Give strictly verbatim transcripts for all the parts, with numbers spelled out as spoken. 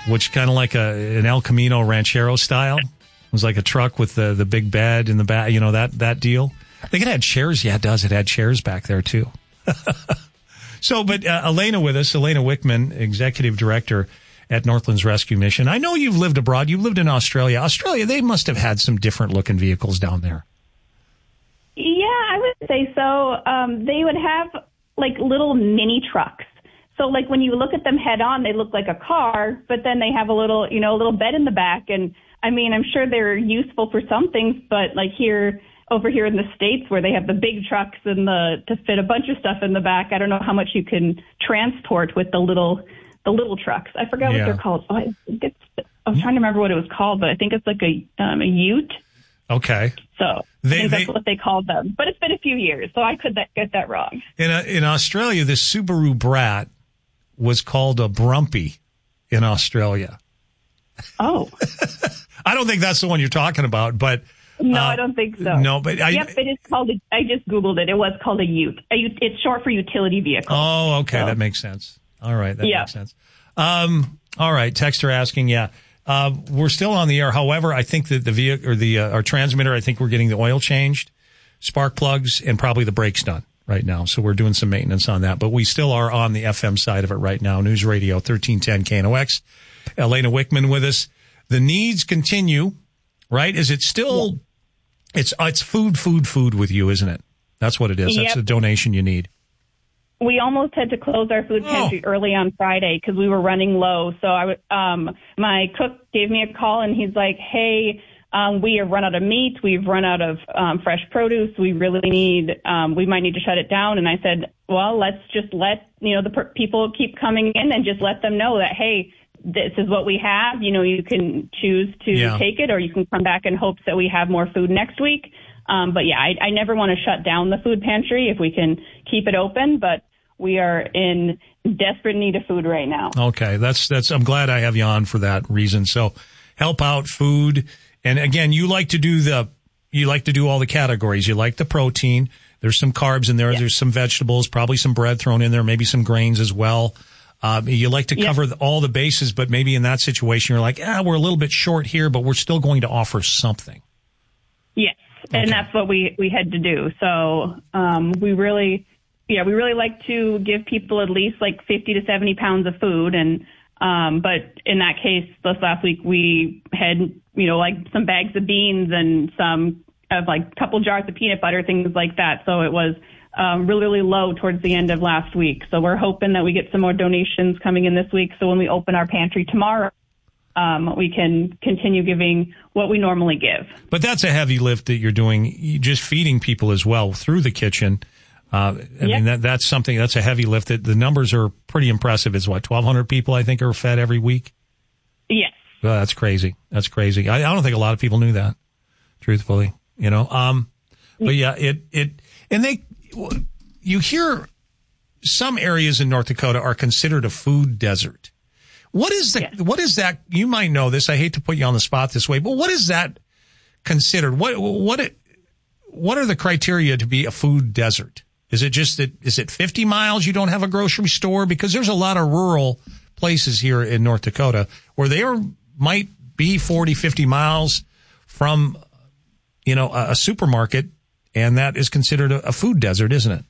which kind of like a an El Camino Ranchero style. It was like a truck with the, the big bed in the back, you know, that, that deal. I think it had chairs. Yeah, it does. It had chairs back there, too. So, but uh, Elena with us, Elena Wickman, Executive Director at Northlands Rescue Mission. I know you've lived abroad. You've lived in Australia. Australia, they must have had some different looking vehicles down there. Yeah, I would say so. Um, they would have like little mini trucks. So like when you look at them head on, they look like a car, but then they have a little, you know, a little bed in the back. And I mean, I'm sure they're useful for some things, but like here, over here in the States where they have the big trucks and the, to fit a bunch of stuff in the back, I don't know how much you can transport with the little, the little trucks. I forgot Yeah. what they're called. Oh, I think it's, I was trying to remember what it was called, but I think it's like a, um, a ute. Okay. So They- I think that's they- what they called them, but it's been a few years, so I could that, get that wrong. In uh, in Australia, this Subaru Brat was called a Brumpy in Australia. Oh. I don't think that's the one you're talking about, but No, uh, I don't think so. No, but I. Yep, it is called. A, I just googled it. It was called a Ute. A Ute. It's short for utility vehicle. Oh, okay, So. that makes sense. All right, that Yeah. makes sense. Um, all right, texter asking, yeah, uh, we're still on the air. However, I think that the vehicle or the uh, our transmitter, I think we're getting the oil changed, spark plugs, and probably the brakes done right now. So we're doing some maintenance on that, but we still are on the F M side of it right now. News Radio thirteen ten K N O X. Elena Wickman with us. The needs continue, right? Is it still? Yeah. It's it's food, food, food with you, isn't it? That's what it is. That's Yep. the donation you need. We almost had to close our food pantry oh. early on Friday because we were running low. So I, w- um, my cook gave me a call and he's like, "Hey, um, we have run out of meat. We've run out of um, fresh produce. We really need. Um, we might need to shut it down." And I said, "Well, let's just let you know the per- people keep coming in and just let them know that hey, this is what we have. You know, you can choose to Yeah. take it or you can come back in hopes that we have more food next week." Um, but yeah, I, I never want to shut down the food pantry if we can keep it open, but we are in desperate need of food right now. Okay. That's, that's, I'm glad I have you on for that reason. So help out food. And again, you like to do the, you like to do all the categories. You like the protein. There's some carbs in there. Yeah. There's some vegetables, probably some bread thrown in there, maybe some grains as well. Um, you like to cover yeah. the, all the bases, but maybe in that situation, you're like, ah, we're a little bit short here, but we're still going to offer something. Yes. Okay. And that's what we, we had to do. So, um, we really, yeah, we really like to give people at least like fifty to seventy pounds of food. And, um, but in that case, this last week we had, you know, like some bags of beans and some of like a couple jars of peanut butter, things like that. So it was, um, really, really low towards the end of last week. So we're hoping that we get some more donations coming in this week. So when we open our pantry tomorrow, Um, we can continue giving what we normally give. But that's a heavy lift that you're doing, you just feeding people as well through the kitchen. Uh, I yep. mean, that, that's something, that's a heavy lift. That the numbers are pretty impressive. It's what, twelve hundred people, I think, are fed every week? Yes. Well, that's crazy. That's crazy. I, I don't think a lot of people knew that, truthfully, you know. Um, but yeah, it, it, and they, you hear some areas in North Dakota are considered a food desert. What is the, yes. what is that? You might know this. I hate to put you on the spot this way, but what is that considered? What, what, it, what are the criteria to be a food desert? Is it just that, is it fifty miles you don't have a grocery store? Because there's a lot of rural places here in North Dakota where they are, might be forty, fifty miles from, you know, a, a supermarket, and that is considered a, a food desert, isn't it?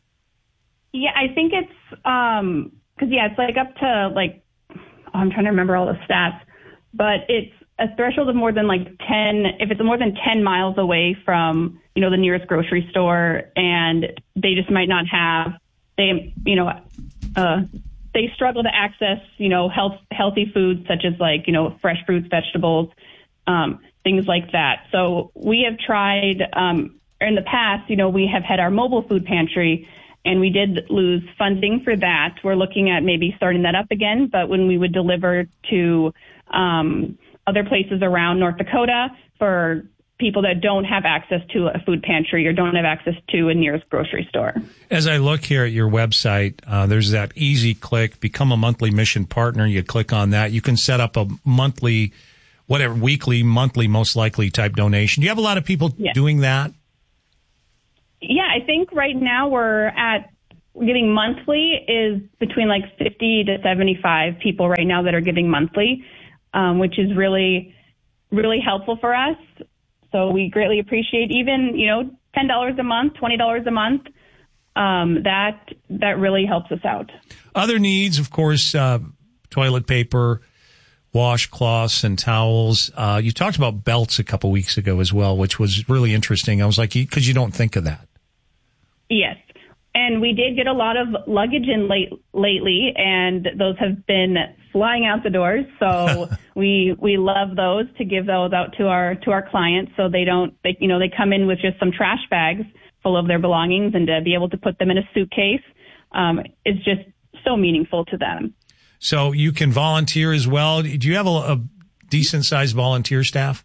Yeah, I think it's, um, cause yeah, it's like up to like, I'm trying to remember all the stats, but it's a threshold of more than like ten, if it's more than ten miles away from, you know, the nearest grocery store, and they just might not have, they, you know, uh, they struggle to access, you know, health, healthy foods such as like, you know, fresh fruits, vegetables, um, things like that. So we have tried, um, in the past, you know, we have had our mobile food pantry, and we did lose funding for that. We're looking at maybe starting that up again, but when we would deliver to um, other places around North Dakota for people that don't have access to a food pantry or don't have access to a nearest grocery store. As I look here at your website, uh, there's that easy click, become a monthly mission partner. You click on that. You can set up a monthly, whatever, weekly, monthly, most likely type donation. Do you have a lot of people yes. doing that? Yeah, I think right now we're at giving monthly is between like fifty to seventy-five people right now that are giving monthly, um, which is really, really helpful for us. So we greatly appreciate even, you know, ten dollars a month, twenty dollars a month. Um, that that really helps us out. Other needs, of course, uh, toilet paper, washcloths, and towels. Uh, you talked about belts a couple weeks ago as well, which was really interesting. I was like, because you don't think of that. Yes. And we did get a lot of luggage in late, lately, and those have been flying out the doors. So we we love those to give those out to our to our clients, so they don't they you know they come in with just some trash bags full of their belongings, and to be able to put them in a suitcase um, is just so meaningful to them. So you can volunteer as well. Do you have a, a decent sized volunteer staff?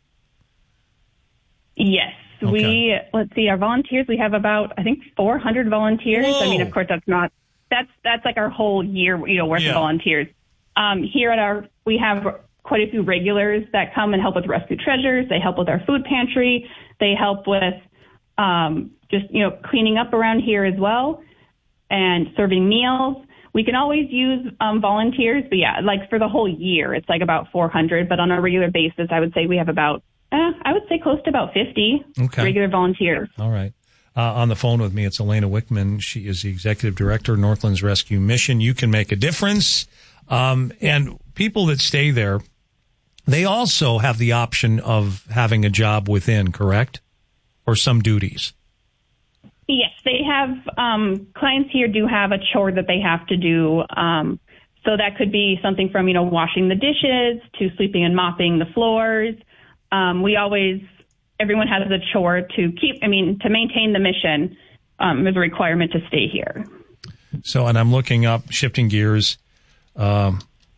Yes. Okay. We, let's see, our volunteers, we have about, I think, four hundred volunteers. Whoa. I mean, of course, that's not, that's, that's like our whole year, you know, worth yeah. of volunteers. Um, here at our, we have quite a few regulars that come and help with Rescue Treasures. They help with our food pantry. They help with, um, just, you know, cleaning up around here as well and serving meals. We can always use um, volunteers, but yeah, like for the whole year, it's like about four hundred. But on a regular basis, I would say we have about, eh, I would say close to about fifty okay. regular volunteers. All right. Uh, on the phone with me, it's Elena Wickman. She is the executive director of Northlands Rescue Mission. You can make a difference. Um, and people that stay there, they also have the option of having a job within, correct? Or some duties. Yes, they have, um, clients here do have a chore that they have to do. Um, so that could be something from, you know, washing the dishes to sweeping and mopping the floors. Um, we always, everyone has a chore to keep, I mean, to maintain the mission, um, is a requirement to stay here. So, and I'm looking up, shifting gears, um,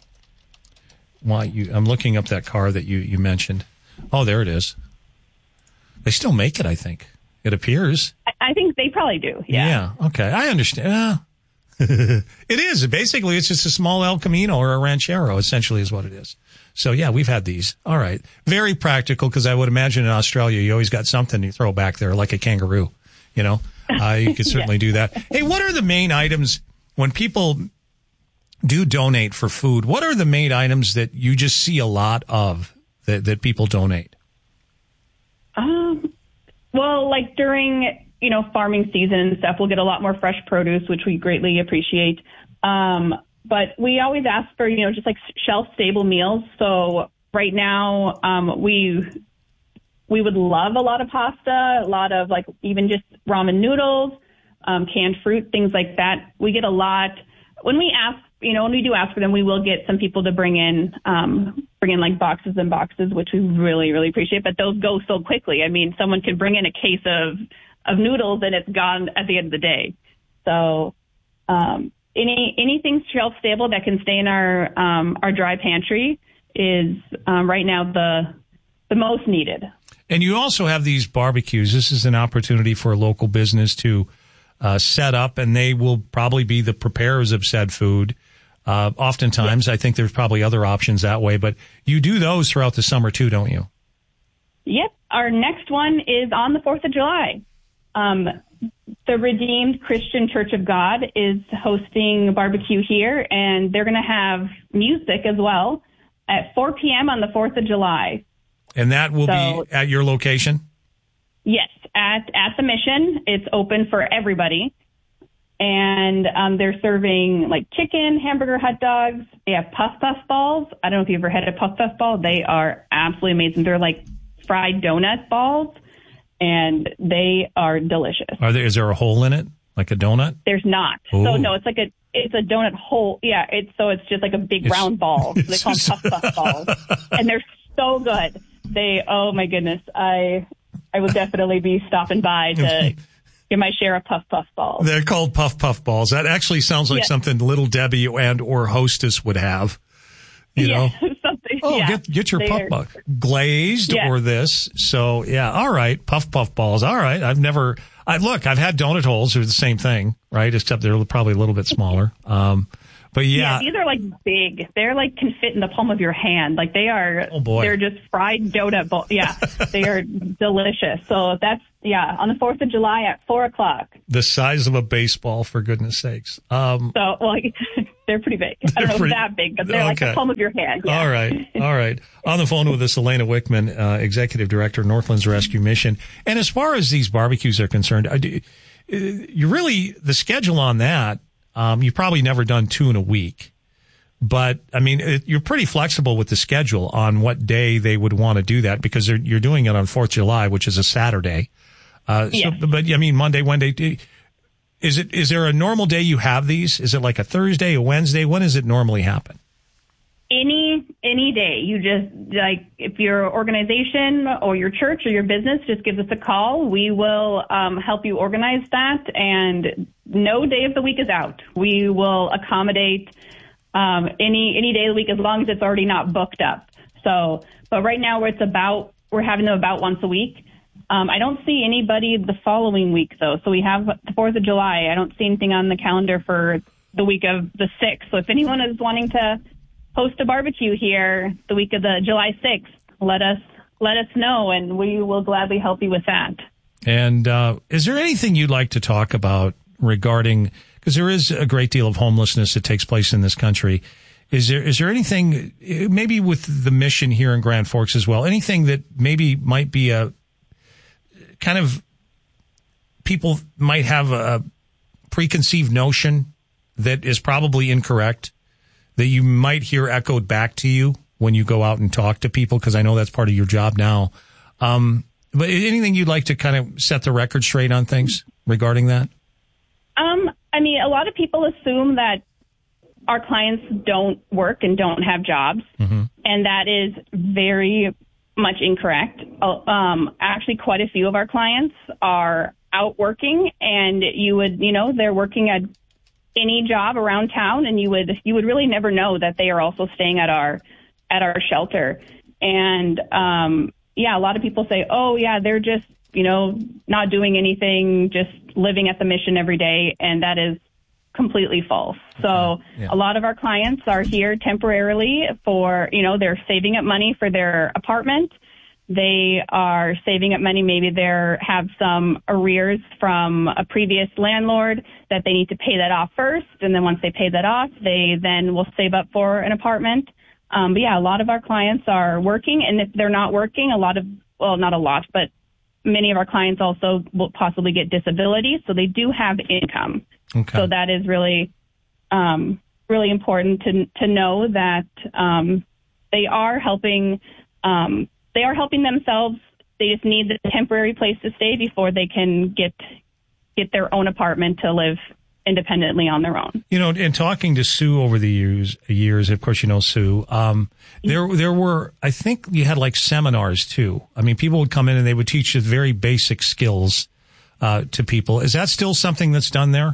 why you, I'm looking up that car that you, you mentioned. Oh, there it is. They still make it, I think. It appears. I think they probably do. Yeah. Yeah. Okay. I understand. Uh, it is. Basically, it's just a small El Camino or a Ranchero, essentially, is what it is. So, yeah, we've had these. All right. Very practical, because I would imagine in Australia, you always got something you throw back there, like a kangaroo. You know, uh, you could certainly yeah. do that. Hey, what are the main items when people do donate for food? What are the main items that you just see a lot of that, that people donate? Um. Well, like during, you know, farming season and stuff, we'll get a lot more fresh produce, which we greatly appreciate. Um, but we always ask for, you know, just like shelf-stable meals. So right now, um, we we would love a lot of pasta, a lot of like even just ramen noodles, um, canned fruit, things like that. We get a lot. When we ask, you know, when we do ask for them, we will get some people to bring in, um, bring in like boxes and boxes, which we really, really appreciate. But those go so quickly. I mean, someone could bring in a case of, of noodles and it's gone at the end of the day. So, um, any, anything shelf stable that can stay in our, um, our dry pantry is, um, right now the, the most needed. And you also have these barbecues. This is an opportunity for a local business to, uh, set up, and they will probably be the preparers of said food. Uh, oftentimes, yep. I think there's probably other options that way, but you do those throughout the summer too, don't you? Yep. Our next one is on the fourth of July. Um, the Redeemed Christian Church of God is hosting a barbecue here, and they're going to have music as well at four p.m. on the fourth of July. And that will so, be at your location? Yes, at, at the Mission. It's open for everybody. And um, they're serving like chicken, hamburger, hot dogs. They have puff puff balls. I don't know if you've ever had a puff puff ball. They are absolutely amazing. They're like fried donut balls, and they are delicious. Are there? Is there a hole in it, like a donut? There's not. Ooh. So no, it's like a it's a donut hole. Yeah, it's so it's just like a big it's, round ball. They call them puff puff balls, and they're so good. They oh my goodness, I I will definitely be stopping by to. Get my share of puff puff balls. They're called puff puff balls. That actually sounds like yeah. something Little Debbie and or Hostess would have. You yeah, know, something. Oh, yeah. get get your they puff are, puff glazed yeah. or this. So yeah, all right, puff puff balls. All right, I've never. I look, I've had donut holes. They're the same thing, right? Except they're probably a little bit smaller. Um, But yeah. yeah, these are like big. They're like can fit in the palm of your hand. Like they are. Oh boy. They're just fried donut balls. Yeah, they are delicious. So that's yeah on the Fourth of July at four o'clock. The size of a baseball, for goodness sakes. Um, so well, they're pretty big. I don't know pretty, if that big, but they're okay. like the palm of your hand. Yeah. All right, all right. On the phone with us, Elena Wickman, uh, Executive Director, Northlands Rescue Mission. And as far as these barbecues are concerned, I do, you really the schedule on that. Um, you've probably never done two in a week. But, I mean, it, you're pretty flexible with the schedule on what day they would want to do that because you're doing it on fourth of July, which is a Saturday. Uh, yes. so, but, I mean, Monday, Wednesday, is it, is there a normal day you have these? Is it like a Thursday, a Wednesday? When does it normally happen? Any, any day. You just, like, if your organization or your church or your business just gives us a call, we will um, help you organize that. And no day of the week is out. We will accommodate Um, any any day of the week as long as it's already not booked up. So, but right now it's about we're having them about once a week. Um, I don't see anybody the following week though. So we have the Fourth of July. I don't see anything on the calendar for the week of the sixth. So if anyone is wanting to host a barbecue here the week of the July sixth, let us let us know, and we will gladly help you with that. And uh, is there anything you'd like to talk about regarding? Because there is a great deal of homelessness that takes place in this country. Is there is there anything, maybe with the mission here in Grand Forks as well, anything that maybe might be a kind of people might have a preconceived notion that is probably incorrect, that you might hear echoed back to you when you go out and talk to people? Because I know that's part of your job now. Um, but anything you'd like to kind of set the record straight on things regarding that? Um. I mean, a lot of people assume that our clients don't work and don't have jobs, mm-hmm. and that is very much incorrect. Um, actually, quite a few of our clients are out working, and you would, you know, they're working at any job around town, and you would, you would really never know that they are also staying at our, at our shelter. And um, yeah, a lot of people say, oh yeah, they're just, you know, not doing anything, just living at the mission every day. And that is completely false. So yeah. A lot of our clients are here temporarily for, you know, they're saving up money for their apartment. They are saving up money. Maybe they have some arrears from a previous landlord that they need to pay that off first. And then once they pay that off, they then will save up for an apartment. Um, but yeah, a lot of our clients are working. And if they're not working, a lot of, well, not a lot, but many of our clients also will possibly get disability, so they do have income. Okay. So that is really, um, really important to to know that um, they are helping. Um, they are helping themselves. They just need the temporary place to stay before they can get get their own apartment to live independently on their own. You know, in talking to Sue over the years, years, of course, you know, Sue, um, there, there were, I think you had like seminars too. I mean, people would come in and they would teach you very basic skills, uh, to people. Is that still something that's done there?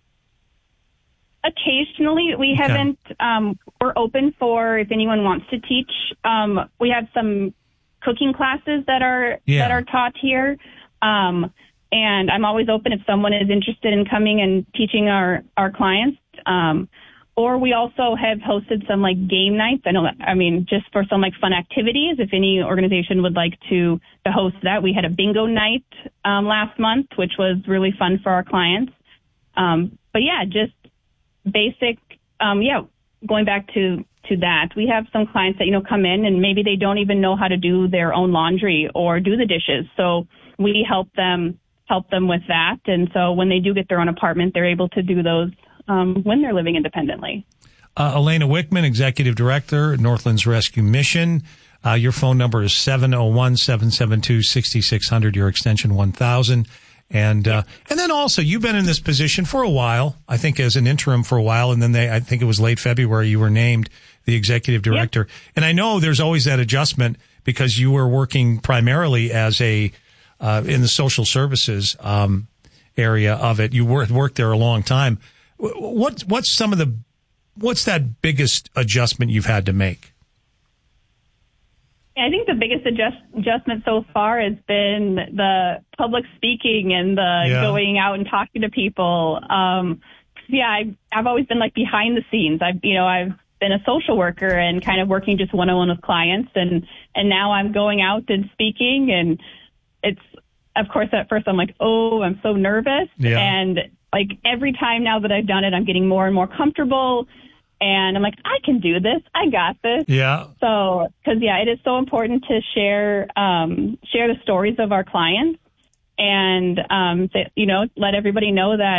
Occasionally, we okay. haven't, um, we're open for if anyone wants to teach. Um, we have some cooking classes that are, yeah. that are taught here. Um, And I'm always open if someone is interested in coming and teaching our, our clients. Um, or we also have hosted some like game nights. I know that, I mean, just for some like fun activities, if any organization would like to, to host that. We had a bingo night um, last month, which was really fun for our clients. Um, but yeah, just basic, um, yeah, going back to, to that, we have some clients that, you know, come in and maybe they don't even know how to do their own laundry or do the dishes. So we help them help them with that. And so when they do get their own apartment, they're able to do those um, when they're living independently. Uh, Elena Wickman, Executive Director, Northlands Rescue Mission. Uh, your phone number is seven oh one, seven seven two, six six zero zero, your extension one thousand. And, uh, and then also you've been in this position for a while, I think as an interim for a while. And then they, I think it was late February, you were named the Executive Director. Yep. And I know there's always that adjustment because you were working primarily as a, Uh, in the social services um, area of it. You worked worked there a long time. What what's some of the what's that biggest adjustment you've had to make? I think the biggest adjust, adjustment so far has been the public speaking and the yeah. going out and talking to people. Um, yeah, I, I've always been like behind the scenes. I've, you know, I've been a social worker and kind of working just one-on-one with clients. And, and now I'm going out and speaking. And it's, of course, at first I'm like, oh, I'm so nervous. Yeah. And like every time now that I've done it, I'm getting more and more comfortable. And I'm like, I can do this. I got this. Yeah. So, because, yeah, it is so important to share um, share the stories of our clients and, um, to, you know, let everybody know that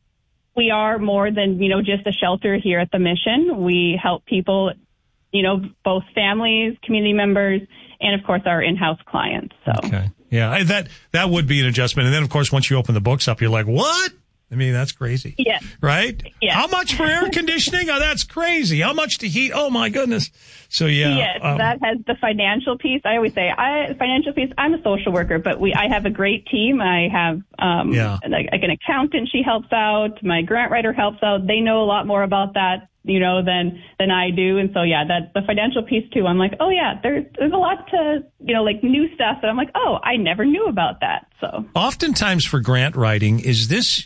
we are more than, you know, just a shelter here at the Mission. We help people, you know, both families, community members, and, of course, our in-house clients. So, okay. Yeah, that that would be an adjustment. And then, of course, once you open the books up, you're like, what? I mean, that's crazy. Yeah. Right? Yeah. How much for air conditioning? Oh, that's crazy. How much to heat? Oh, my goodness. So, yeah. Yes, um, that has the financial piece. I always say, I financial piece, I'm a social worker, but we I have a great team. I have um, yeah. like, like an accountant. She helps out. My grant writer helps out. They know a lot more about that, you know, than than I do. And so, yeah, that the financial piece, too. I'm like, oh, yeah, there's, there's a lot to, you know, like new stuff that I'm like, oh, I never knew about that. So oftentimes for grant writing, is this...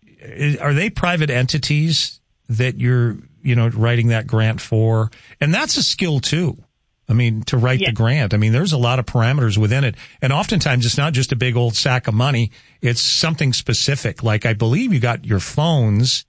are they private entities that you're, you know, writing that grant for? And that's a skill too. I mean, to write yes. the grant. I mean, there's a lot of parameters within it. And oftentimes it's not just a big old sack of money. It's something specific. Like I believe you got your phones.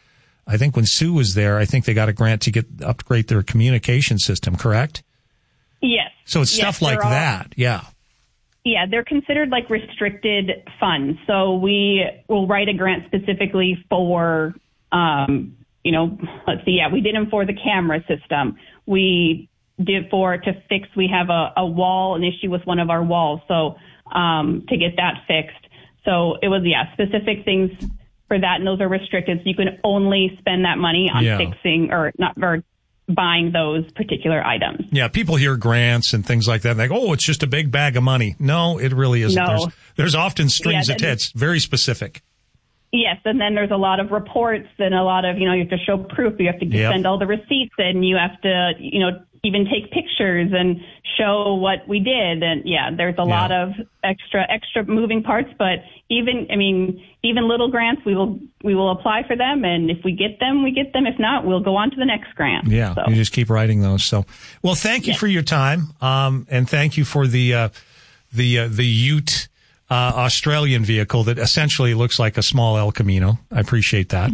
I think when Sue was there, I think they got a grant to get upgrade their communication system, correct? Yes. So it's yes, stuff like all- that. Yeah. Yeah, they're considered like restricted funds. So we will write a grant specifically for, um, you know, let's see, yeah, we did them for the camera system. We did for to fix, we have a, a wall, an issue with one of our walls. So um, to get that fixed. So it was, yeah, specific things for that. And those are restricted. So you can only spend that money on Yeah. fixing or not, or buying those particular items. Yeah, people hear grants and things like that and they go, oh, it's just a big bag of money. No, it really isn't. No. There's, there's often strings Yeah, attached, very specific. Yes, and then there's a lot of reports and a lot of, you know, you have to show proof. You have to Yep. send all the receipts and you have to, you know, even take pictures and show what we did. And yeah, there's a Yeah. lot of extra, extra moving parts. But even, I mean, even little grants, we will, we will apply for them. And if we get them, we get them. If not, we'll go on to the next grant. Yeah, So. you just keep writing those. So, well, thank you Yes. for your time. Um, and thank you for the, uh, the, uh, the Ute, uh, Australian vehicle that essentially looks like a small El Camino. I appreciate that.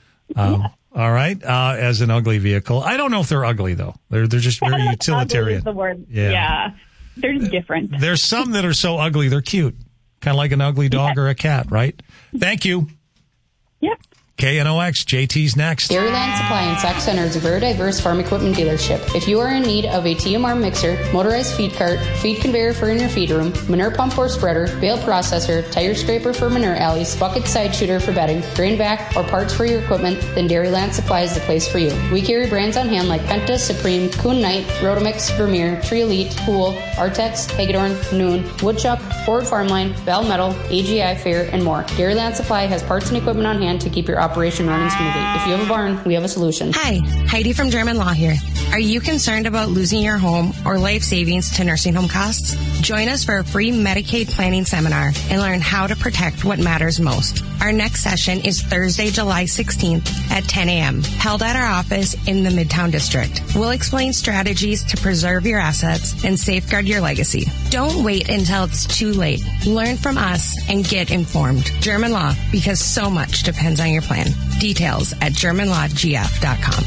Um, Yeah. All right. Uh, as an ugly vehicle. I don't know if they're ugly though. They're, they're just very utilitarian. Is the word. Yeah. Yeah. They're just different. There's some that are so ugly, they're cute. Kind of like an ugly dog Yeah. or a cat, right? Thank you. Yep. K N O X, J T's next. Dairyland Supply and Sac Center is a very diverse farm equipment dealership. If you are in need of a T M R mixer, motorized feed cart, feed conveyor for in your feed room, manure pump or spreader, bale processor, tire scraper for manure alleys, bucket side shooter for bedding, grain vac, or parts for your equipment, then Dairyland Supply is the place for you. We carry brands on hand like Penta, Supreme, Kuhn Knight, Rotomix, Vermeer, Tree Elite, Pool, Artex, Hagedorn, Noon, Woodchuck, Ford Farmline, Val Metal, A G I Fair, and more. Dairyland Supply has parts and equipment on hand to keep your operation running smoothly. If you have a barn, we have a solution. Hi, Heidi from German Law here. Are you concerned about losing your home or life savings to nursing home costs? Join us for a free Medicaid planning seminar and learn how to protect what matters most. Our next session is Thursday, July sixteenth at ten a.m., held at our office in the Midtown District. We'll explain strategies to preserve your assets and safeguard your legacy. Don't wait until it's too late. Learn from us and get informed. German Law, because so much depends on your plan. Details at german law g f dot com.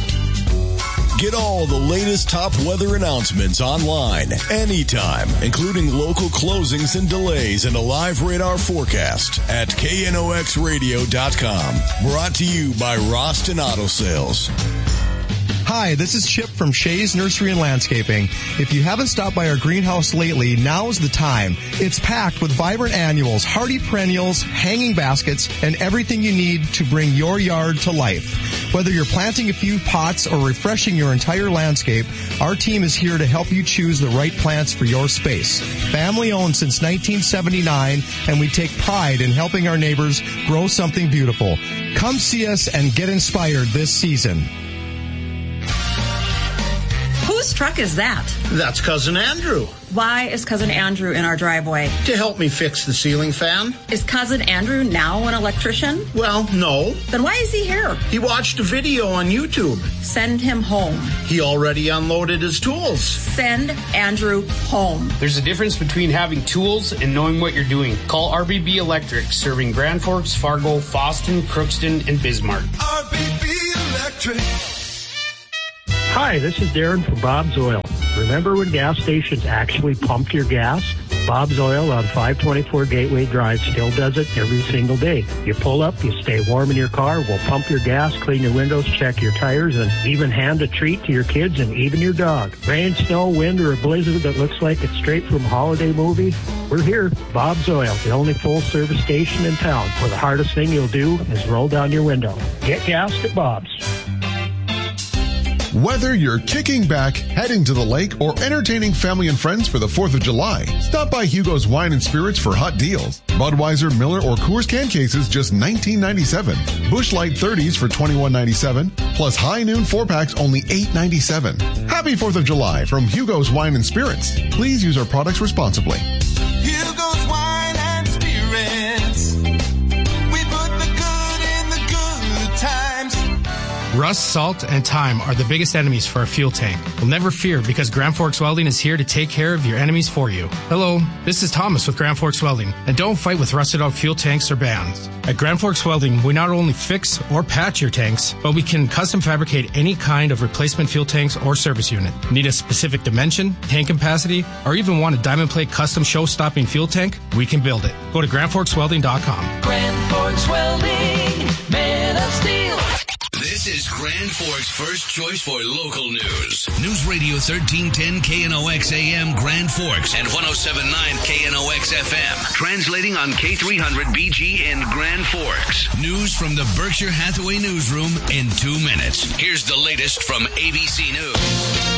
Get all the latest top weather announcements online anytime, including local closings and delays and a live radar forecast at K N O X radio dot com. Brought to you by Roston Auto Sales. Hi, this is Chip from Shays Nursery and Landscaping. If you haven't stopped by our greenhouse lately, now is the time. It's packed with vibrant annuals, hardy perennials, hanging baskets, and everything you need to bring your yard to life. Whether you're planting a few pots or refreshing your entire landscape, our team is here to help you choose the right plants for your space. Family owned since nineteen seventy-nine, and we take pride in helping our neighbors grow something beautiful. Come see us and get inspired this season. Whose truck is that? That's Cousin Andrew. Why is Cousin Andrew in our driveway? To help me fix the ceiling fan. Is Cousin Andrew now an electrician? Well, no. Then why is he here? He watched a video on YouTube. Send him home. He already unloaded his tools. Send Andrew home. There's a difference between having tools and knowing what you're doing. Call R B B Electric, serving Grand Forks, Fargo, Fosston, Crookston, and Bismarck. R B B Electric. Hi, this is Darren from Bob's Oil. Remember when gas stations actually pumped your gas? Bob's Oil on five twenty-four Gateway Drive still does it every single day. You pull up, you stay warm in your car, we'll pump your gas, clean your windows, check your tires, and even hand a treat to your kids and even your dog. Rain, snow, wind, or a blizzard that looks like it's straight from a holiday movie? We're here. Bob's Oil, the only full-service station in town, where the hardest thing you'll do is roll down your window. Get gassed at Bob's. Whether you're kicking back, heading to the lake, or entertaining family and friends for the fourth of July, stop by Hugo's Wine and Spirits for hot deals. Budweiser, Miller, or Coors can cases just nineteen ninety-seven. Busch Light thirties for twenty-one ninety-seven. Plus High Noon four packs only eight ninety-seven. Happy fourth of July from Hugo's Wine and Spirits. Please use our products responsibly. Hugo's Wine and Spirits. We put the good in the good times. Rust, salt, and time are the biggest enemies for a fuel tank. Well, never fear, because Grand Forks Welding is here to take care of your enemies for you. Hello, this is Thomas with Grand Forks Welding, and don't fight with rusted out fuel tanks or bands. At Grand Forks Welding, we not only fix or patch your tanks, but we can custom fabricate any kind of replacement fuel tanks or service unit. Need a specific dimension, tank capacity, or even want a diamond plate custom show-stopping fuel tank? We can build it. Go to grand forks welding dot com. Grand Forks Welding, man of steel. This is Grand Forks' first choice for local news. News Radio thirteen ten K N O X A M Grand Forks and one oh seven point nine K N O X F M. Translating on K three hundred B G in Grand Forks. News from the Berkshire Hathaway newsroom in two minutes. Here's the latest from A B C News.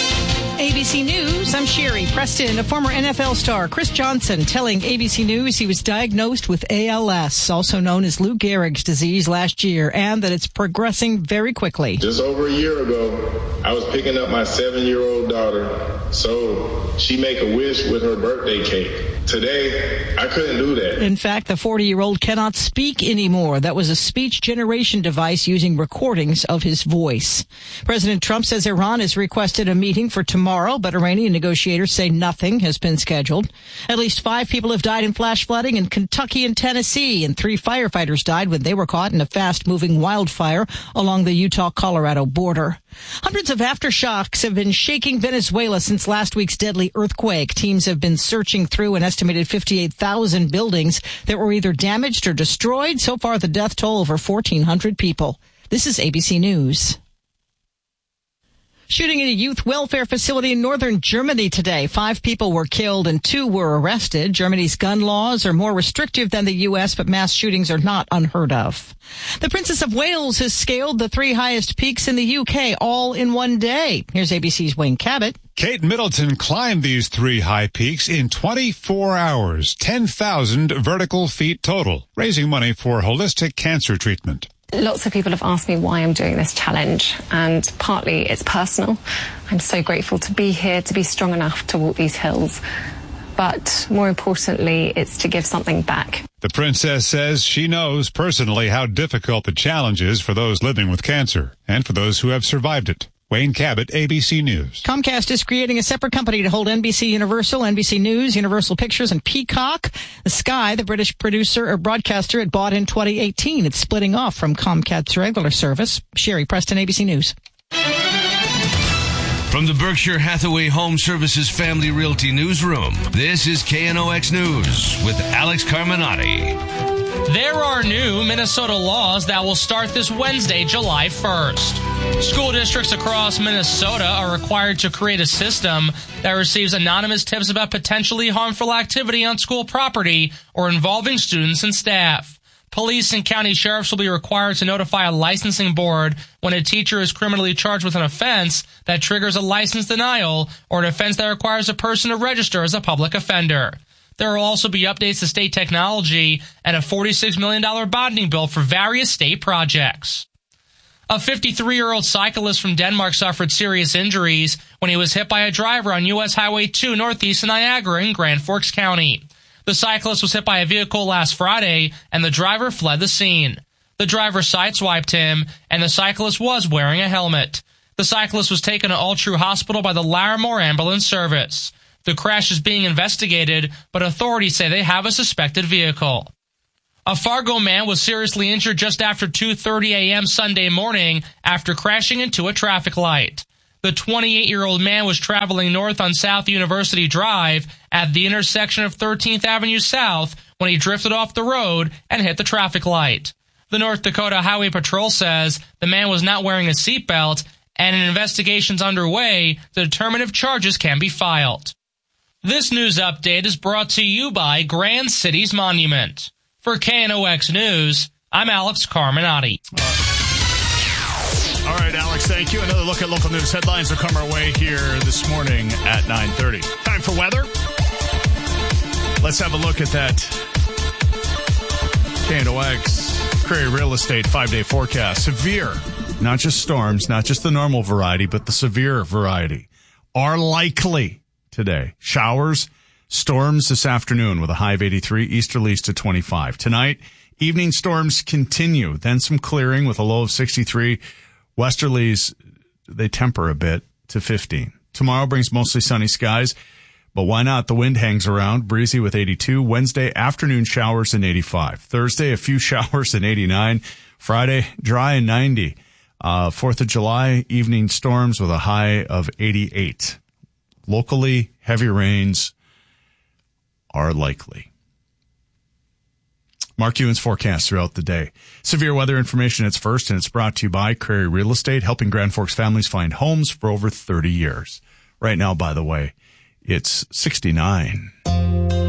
A B C News, I'm Sherry Preston. A former N F L star, Chris Johnson, telling A B C News he was diagnosed with A L S, also known as Lou Gehrig's disease, last year, and that it's progressing very quickly. Just over a year ago, I was picking up my seven-year-old daughter, so she make a wish with her birthday cake. Today, I couldn't do that. In fact, the forty-year-old cannot speak anymore. That was a speech generation device using recordings of his voice. President Trump says Iran has requested a meeting for tomorrow, but Iranian negotiators say nothing has been scheduled. At least five people have died in flash flooding in Kentucky and Tennessee, and three firefighters died when they were caught in a fast-moving wildfire along the Utah-Colorado border. Hundreds of aftershocks have been shaking Venezuela since last week's deadly earthquake. Teams have been searching through an estimated fifty-eight thousand buildings that were either damaged or destroyed. So far, the death toll over fourteen hundred people. This is A B C News. Shooting at a youth welfare facility in northern Germany today. Five people were killed and two were arrested. Germany's gun laws are more restrictive than the U S, but mass shootings are not unheard of. The Princess of Wales has scaled the three highest peaks in the U K all in one day. Here's A B C's Wayne Cabot. Kate Middleton climbed these three high peaks in twenty-four hours, ten thousand vertical feet total, raising money for holistic cancer treatment. Lots of people have asked me why I'm doing this challenge, and partly it's personal. I'm so grateful to be here, to be strong enough to walk these hills. But more importantly, it's to give something back. The princess says she knows personally how difficult the challenge is for those living with cancer and for those who have survived it. Wayne Cabot, A B C News. Comcast is creating a separate company to hold N B C Universal, N B C News, Universal Pictures, and Peacock. The Sky, the British producer or broadcaster, it bought in twenty eighteen. It's splitting off from Comcast's regular service. Sherry Preston, A B C News. From the Berkshire Hathaway Home Services Family Realty Newsroom, this is K N O X News with Alex Carminati. There are new Minnesota laws that will start this Wednesday, July first. School districts across Minnesota are required to create a system that receives anonymous tips about potentially harmful activity on school property or involving students and staff. Police and county sheriffs will be required to notify a licensing board when a teacher is criminally charged with an offense that triggers a license denial or an offense that requires a person to register as a public offender. There will also be updates to state technology and a forty-six million dollars bonding bill for various state projects. A fifty-three-year-old cyclist from Denmark suffered serious injuries when he was hit by a driver on U S Highway two northeast of Niagara in Grand Forks County. The cyclist was hit by a vehicle last Friday, and the driver fled the scene. The driver sideswiped him, and the cyclist was wearing a helmet. The cyclist was taken to All True Hospital by the Larimore Ambulance Service. The crash is being investigated, but authorities say they have a suspected vehicle. A Fargo man was seriously injured just after two thirty a.m. Sunday morning after crashing into a traffic light. The twenty-eight-year-old man was traveling north on South University Drive at the intersection of thirteenth Avenue South when he drifted off the road and hit the traffic light. The North Dakota Highway Patrol says the man was not wearing a seatbelt, and an investigation's underway to determine if charges can be filed. This news update is brought to you by Grand Cities Monument. For K N O X News, I'm Alex Carminati. All right, Alex, thank you. Another look at local news headlines will come our way here this morning at nine thirty. Time for weather. Let's have a look at that K N O X Prairie Real Estate five-day forecast. Severe, not just storms, not just the normal variety, but the severe variety are likely today. Showers, storms this afternoon with a high of eighty-three, easterlies to twenty-five. Tonight, evening storms continue, then some clearing with a low of sixty-three. Westerlies, they temper a bit to fifteen. Tomorrow brings mostly sunny skies, but why not? The wind hangs around, breezy with eighty-two. Wednesday, afternoon showers and eighty-five. Thursday, a few showers and eighty-nine. Friday, dry and ninety. Uh, fourth of July, evening storms with a high of eighty-eight. Locally, heavy rains are likely. Mark Ewan's forecast throughout the day. Severe weather information, it's first, and it's brought to you by Prairie Real Estate, helping Grand Forks families find homes for over thirty years. Right now, by the way, it's sixty-nine.